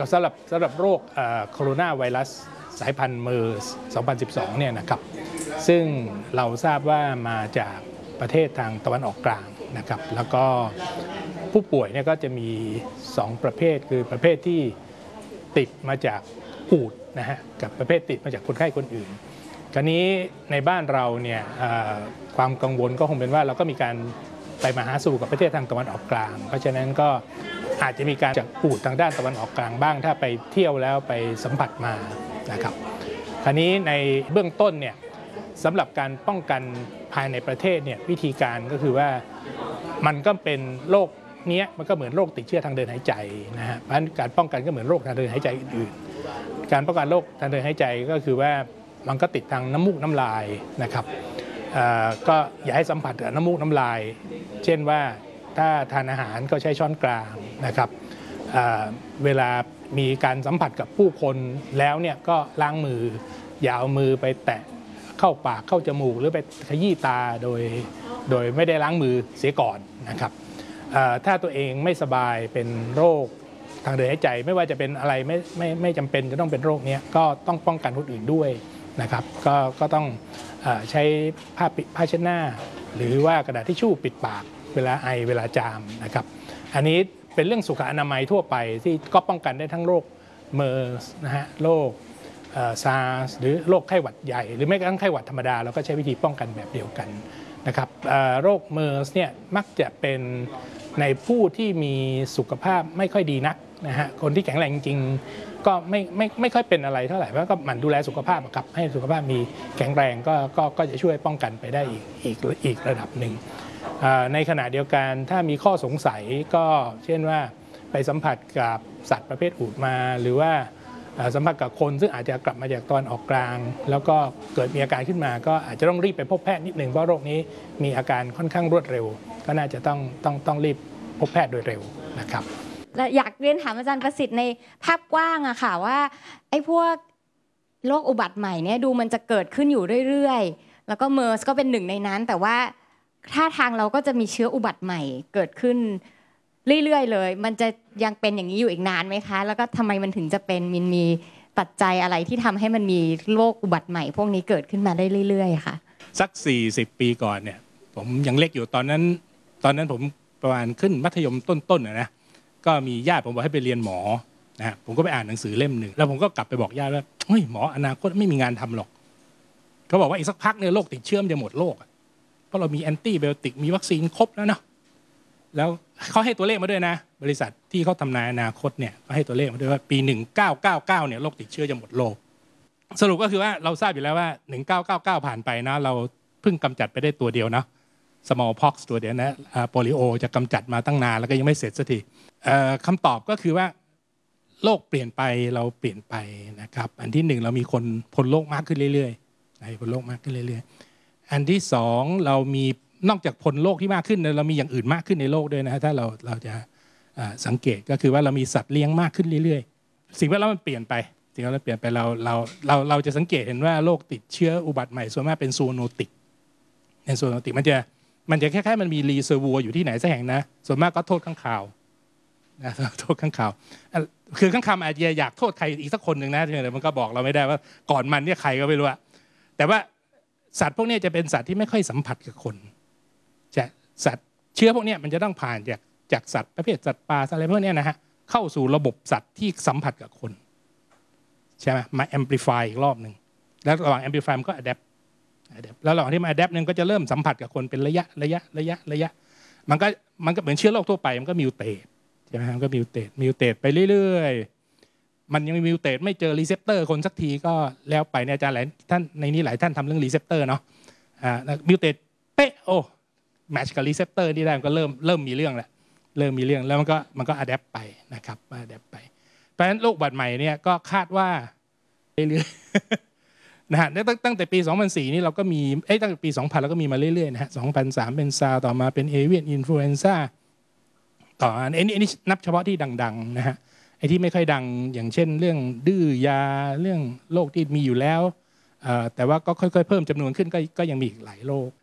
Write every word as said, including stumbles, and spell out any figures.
ก็สำหรับสำหรับโรคโคโรนาไวรัสสายพันธุ์เมอร์ส สองพันสิบสอง เนี่ยนะครับซึ่งเราทราบว่ามาจากประเทศทางตะวันออกกลางนะครับแล้วก็ผู้ป่วยเนี่ยก็จะมีสองประเภทคือประเภทที่ติดมาจากอูฐนะฮะกับประเภทติดมาจากคนไข้คนอื่นคราวนี้ในบ้านเราเนี่ยความกังวลก็คงเป็นว่าเราก็มีการไปมาหาสู่กับประเทศทางตะวันออกกลางเพราะฉะนั้นก็อาจจะมีการจากอูฐทางด้านตะวันออกกลางบ้างถ้าไปเที่ยวแล้วไปสัมผัสมานะครับคราวนี้ในเบื้องต้นเนี่ยสำหรับการป้องกันภายในประเทศเนี่ยวิธีการก็คือว่ามันก็เป็นโรคนี้มันก็เหมือนโรคติดเชื้อทางเดินหายใจนะฮะเพราะฉะนั้นการป้องกันก็เหมือนโรคทางเดินหายใจอื่นๆการป้องกันโรคทางเดินหายใจก็คือว่ามันก็ติดทางน้ำมูกน้ำลายนะครับก็อย่าให้สัมผัสกับน้ำมูกน้ำลายเช่นว่าถ้าทานอาหารก็ใช้ช้อนกลางนะครับเวลามีการสัมผัสกับผู้คนแล้วเนี่ยก็ล้างมืออย่าเอามือไปแตะเข้าปากเข้าจมูกหรือไปขยี้ตาโดยโดยไม่ได้ล้างมือเสียก่อนนะครับถ้าตัวเองไม่สบายเป็นโรคทางเดินหายใจไม่ว่าจะเป็นอะไรไม่ไม่ไม่จำเป็นจะต้องเป็นโรคนี้ก็ต้องป้องกันคนอื่นด้วยนะครับก็ก็ต้องใช้ผ้าผ้าเช็ดหน้าหรือว่ากระดาษทิชชู่ปิดปากเวลาไอเวลาจามนะครับอันนี้เป็นเรื่องสุขอนามัยทั่วไปที่ก็ป้องกันได้ทั้งโรคเมอร์สนะฮะโรคซาร์สหรือโรคไข้หวัดใหญ่หรือไม่กระทั่งไข้หวัดธรรมดาเราก็ใช้วิธีป้องกันแบบเดียวกันนะครับโรคเมอร์สเนี่ยมักจะเป็นในผู้ที่มีสุขภาพไม่ค่อยดีนักนะฮะคนที่แข็งแรงจริงก็ไม่ไม่ไม่ค่อยเป็นอะไรเท่าไหร่เพราะก็หมั่นดูแลสุขภาพครับให้สุขภาพมีแข็งแรงก็ก็ก็จะช่วยป้องกันไปได้อีกอีกอีกระดับหนึ่งในขณะเดียวกันถ้ามีข้อสงสัยก็เช่นว่าไปสัมผัสกับสัตว์ประเภทอูฐมาหรือว่าสัมผัสกับคนซึ่งอาจจะกลับมาจากตอนออกกลางแล้วก็เกิดมีอาการขึ้นมาก็อาจจะต้องรีบไปพบแพทย์นิดหนึ่งเพราะโรคนี้มีอาการค่อนข้างรวดเร็วก็น่าจะต้องต้องต้องรีบพบแพทย์โดยเร็วนะครับและอยากเรียนถามอาจารย์ประสิทธิ์ในภาพกว้างอะค่ะว่าไอ้พวกโรคอุบัติใหม่เนี่ยดูมันจะเกิดขึ้นอยู่เรื่อยๆแล้วก็เมอร์สก็เป็นหนึ่งในนั้นแต่ว่าท่าทางเราก็จะมีเชื้ออุบัติใหม่เกิดขึ้นเรื่อยๆเลยมันจะยังเป็นอย่างนี้อยู่อีกนานไหมคะแล้วก็ทำไมมันถึงจะเป็นมันมีปัจจัยอะไรที่ทำให้มันมีโรคอุบัติใหม่พวกนี้เกิดขึ้นมาได้เรื่อยๆค่ะสักสี่สิบปีก่อนเนี่ยผมยังเล็กอยู่ตอนนั้นตอนนั้นผมประมาณขึ้นมัธยมต้นๆนะก็มีญาติผมบอกให้ไปเรียนหมอนะผมก็ไปอ่านหนังสือเล่มหนึ่งแล้วผมก็กลับไปบอกญาติว่าเฮ้ยหมออนาคตไม่มีงานทำหรอกเขาบอกว่าอีกสักพักเนี่ยโรคติดเชื้อจะหมดโลกเพราะเรามีแอนตี้ไบโอติกมีวัคซีนครบแล้วเนาะแล้วเขาให้ตัวเลขมาด้วยนะบริษัทที่เขาทำนายอนาคตเนี่ยเขาให้ตัวเลขมาด้วยว่าปีหนึ่งพันเก้าร้อยเก้าสิบเก้าเนี่ยโรคติดเชื้อจะหมดโลกสรุปก็คือว่าเราทราบอยู่แล้วว่าหนึ่งพันเก้าร้อยเก้าสิบเก้าผ่านไปนะเราเพิ่งกำจัดไปได้ตัวเดียวนะsmallpox ตัวเดียวนะโปลิโอจะกำจัดมาตั้งนานแล้วก็ยังไม่เสร็จสักทีคำตอบก็คือว่าโลกเปลี่ยนไปเราเปลี่ยนไปนะครับอันที่หนึ่งเรามีคนพ้นโลกมากขึ้นเรื่อยๆพ้นโลกมากขึ้นเรื่อยๆอันที่สองเรามีนอกจากพ้นโลกที่มากขึ้นเรามีอย่างอื่นมากขึ้นในโลกด้วยนะถ้าเราเราจะสังเกตก็คือว่าเรามีสัตว์เลี้ยงมากขึ้นเรื่อยๆสิ่งแวดล้อมมันเปลี่ยนไปสิ่งแวดล้อมเปลี่ยนไปเราเราเราเราจะสังเกตเห็นว่าโรคติดเชื้ออุบัติใหม่ส่วนมากเป็นซูโนติกในซูโนติกมันจะมันจะแค่ๆมันมีรีเซอร์วัวอยู่ที่ไหนสักแห่งนะส่วนมากก็โทษข้างข่าวนะโทษข้างข่าวคือข้างข่าวอาจจะอยากโทษใครอีกสักคนหนึ่งนะแต่มันก็บอกเราไม่ได้ว่าก่อนมันเนี่ยใครก็ไม่รู้แต่ว่าสัตว์พวกนี้จะเป็นสัตว์ที่ไม่ค่อยสัมผัสกับคนจะสัตว์เชื้อพวกนี้มันจะต้องผ่านจากจากสัตว์ประเภทสัตว์ป่าอะไรพวกนี้นะฮะเข้าสู่ระบบสัตว์ที่สัมผัสกับคนใช่ไหมมา amplify อีกรอบหนึ่งแล้วระหว่าง amplify มันก็ adaptแล้วระหว่างที่มา adapt นึงก็จะเริ่มสัมผัสกับคนเป็นระยะระยะระยะระยะมันก็มันก็เหมือนเชื้อโรคทั่วไปมันก็มิวเตทใช่ไหมมันก็มิวเตทมิวเตทไปเรื่อยๆมันยังมิวเตทไม่เจอรีเซพเตอร์คนสักทีก็แล้วไปเนี่ยอาจารย์หลายท่านในนี้หลายท่านทำเรื่องรีเซพเตอร์เนาะอ่ามิวเตทเป๊ะโอ้แมทช์กับรีเซพเตอร์ที่ได้มันก็เริ่มเริ่มมีเรื่องแล้วเริ่มมีเรื่องแล้วมันก็มันก็ adapt ไปนะครับ adapt ไปเพราะฉะนั้นโรคอุบัติใหม่เนี่ยก็คาดว่าเรื่อยๆนะฮะตั้งแต่ปีสองพันสี่นี่เราก็มีเอ้ยตั้งแต่ปีสองพันเราก็มีมาเรื่อยๆนะฮะสองพันสามเป็นซาร์ต่อมาเป็นเอเวียนอินฟลูเอนซ่าต่ออันนี้นี่นับเฉพาะที่ดังๆนะฮะไอ้ที่ไม่ค่อยดังอย่างเช่นเรื่องดื้อยาเรื่องโรคที่มีอยู่แล้วแต่ว่าก็ค่อยๆเพิ่มจำนวนขึ้นก็ก็ยังมีอีกหลายโรค